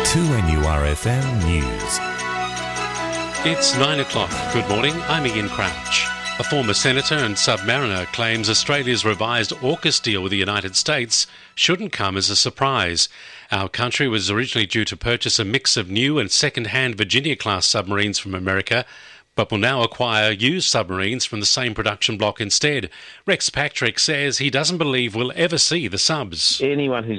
2NURFM News. It's 9 o'clock. Good morning, I'm Ian Crouch. A former senator and submariner claims Australia's revised AUKUS deal with the United States shouldn't come as a surprise. Our country was originally due to purchase a mix of new and second-hand Virginia-class submarines from America, but will now acquire used submarines from the same production block instead. Rex Patrick says he doesn't believe we'll ever see the subs. Anyone who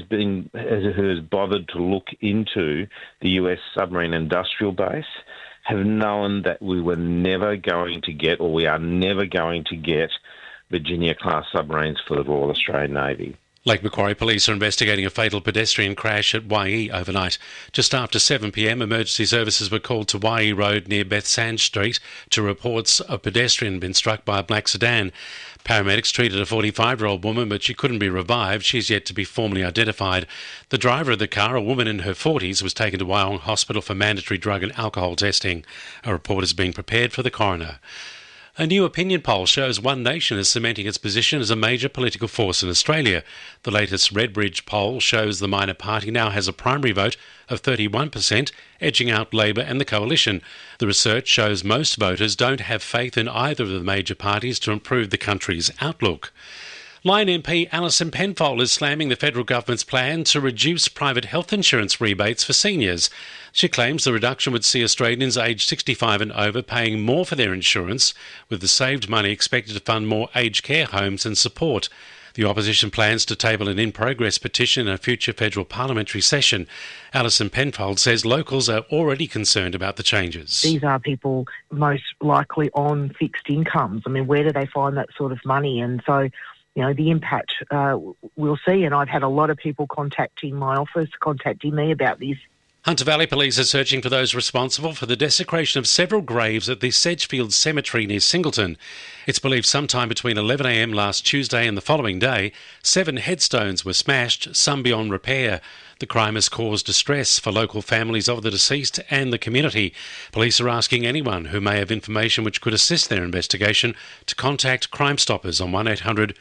has bothered to look into the US submarine industrial base have known that we were never going to get, or we are never going to get, Virginia-class submarines for the Royal Australian Navy. Lake Macquarie Police are investigating a fatal pedestrian crash at Waihee overnight. Just after 7 p.m, emergency services were called to Waihee Road near Beth Sands Street to reports a pedestrian been struck by a black sedan. Paramedics treated a 45-year-old woman, but she couldn't be revived. She's yet to be formally identified. The driver of the car, a woman in her 40s, was taken to Wyong Hospital for mandatory drug and alcohol testing. A report is being prepared for the coroner. A new opinion poll shows One Nation is cementing its position as a major political force in Australia. The latest Redbridge poll shows the minor party now has a primary vote of 31%, edging out Labor and the Coalition. The research shows most voters don't have faith in either of the major parties to improve the country's outlook. Lion MP Alison Penfold is slamming the federal government's plan to reduce private health insurance rebates for seniors. She claims the reduction would see Australians aged 65 and over paying more for their insurance, with the saved money expected to fund more aged care homes and support. The opposition plans to table an in-progress petition in a future federal parliamentary session. Alison Penfold says locals are already concerned about the changes. These are people most likely on fixed incomes. I mean, where do they find that sort of money? And so, you know, the impact we'll see. And I've had a lot of people contacting my office, contacting me about this. Hunter Valley Police are searching for those responsible for the desecration of several graves at the Sedgefield Cemetery near Singleton. It's believed sometime between 11 a.m. last Tuesday and the following day, 7 headstones were smashed, some beyond repair. The crime has caused distress for local families of the deceased and the community. Police are asking anyone who may have information which could assist their investigation to contact Crime Stoppers on 1800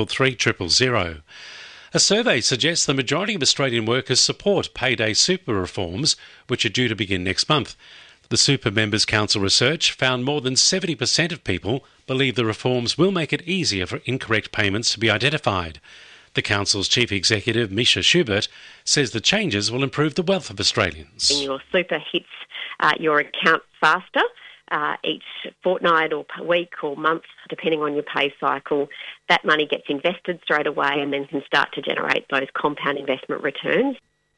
333 000. A survey suggests the majority of Australian workers support payday super reforms, which are due to begin next month. The Super Members Council research found more than 70% of people believe the reforms will make it easier for incorrect payments to be identified. The Council's Chief Executive, Misha Schubert, says the changes will improve the wealth of Australians. When your super hits your account faster, each fortnight or per week or month, depending on your pay cycle, that money gets invested straight away and then can start to generate those compound investment returns.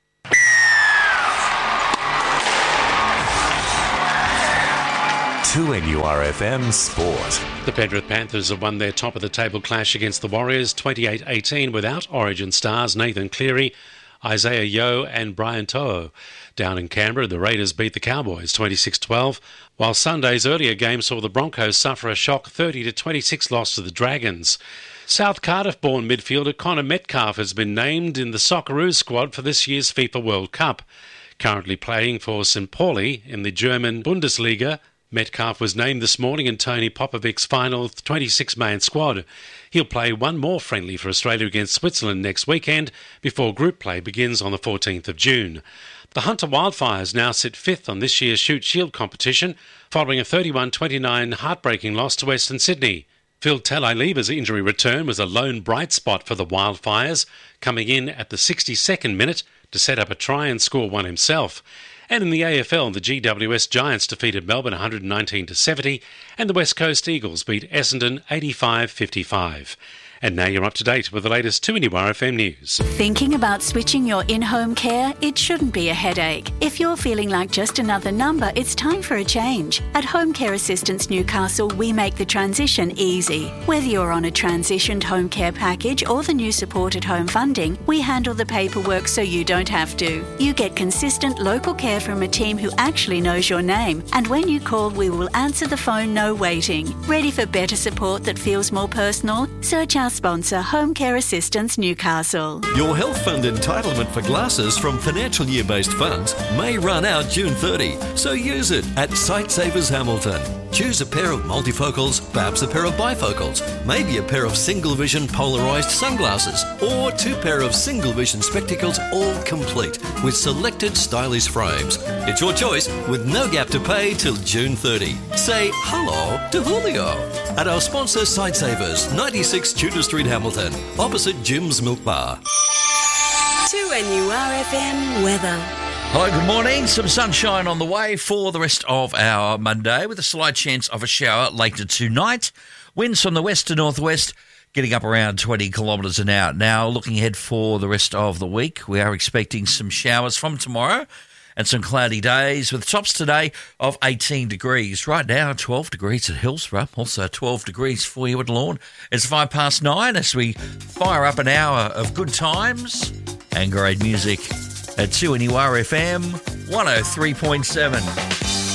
NURFM Sport. The Penrith Panthers have won their top-of-the-table clash against the Warriors 28-18 without Origin stars Nathan Cleary, Isaiah Yeo and Brian To'o. Down in Canberra, the Raiders beat the Cowboys 26-12, while Sunday's earlier game saw the Broncos suffer a shock 30-26 loss to the Dragons. South Cardiff-born midfielder Connor Metcalfe has been named in the Socceroos squad for this year's FIFA World Cup. Currently playing for St. Pauli in the German Bundesliga, Metcalfe was named this morning in Tony Popovic's final 26-man squad. He'll play one more friendly for Australia against Switzerland next weekend before group play begins on the 14th of June. The Hunter Wildfires now sit 5th on this year's Shoot Shield competition, following a 31-29 heartbreaking loss to Western Sydney. Phil Talaileva's injury return was a lone bright spot for the Wildfires, coming in at the 62nd minute to set up a try and score one himself. And in the AFL, the GWS Giants defeated Melbourne 119-70 and the West Coast Eagles beat Essendon 85-55. And now you're up to date with the latest 2NURFM news. Thinking about switching your in-home care? It shouldn't be a headache. If you're feeling like just another number, it's time for a change. At Home Care Assistance Newcastle, we make the transition easy. Whether you're on a transitioned home care package or the new supported home funding, we handle the paperwork so you don't have to. You get consistent local care from a team who actually knows your name. And when you call, we will answer the phone, no waiting. Ready for better support that feels more personal? Search our sponsor, Home Care Assistance Newcastle. Your health fund entitlement for glasses from financial year-based funds may run out June 30, so use it at Sightsavers Hamilton. Choose a pair of multifocals, perhaps a pair of bifocals, maybe a pair of single vision polarised sunglasses, or 2 pair of single vision spectacles, all complete with selected stylish frames. It's your choice with no gap to pay till June 30. Say hello to Julio at our sponsor Sightsavers, 96 Tudor Street, Hamilton, opposite Jim's Milk Bar. 2NURFM weather. Hello, good morning. Some sunshine on the way for the rest of our Monday with a slight chance of a shower later tonight. Winds from the west to northwest getting up around 20 kilometres an hour. Now, looking ahead for the rest of the week, we are expecting some showers from tomorrow and some cloudy days with tops today of 18 degrees. Right now, 12 degrees at Hillsborough, also 12 degrees for you at Lorne. It's 9:05 as we fire up an hour of good times and great music at 2NURFM 103.7.